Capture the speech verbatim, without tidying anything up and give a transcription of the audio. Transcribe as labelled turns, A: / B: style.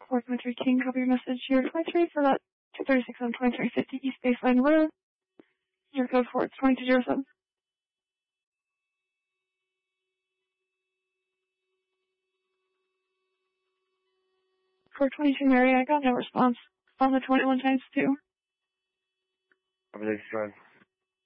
A: four twenty-three King, copy your message. You're twenty-three for that two thirty-six on twenty-three fifty East Baseline Road. Your code for it's twenty-two oh seven. four twenty-two Mary, I got no response on the twenty-one times two.
B: Copy, thanks, John.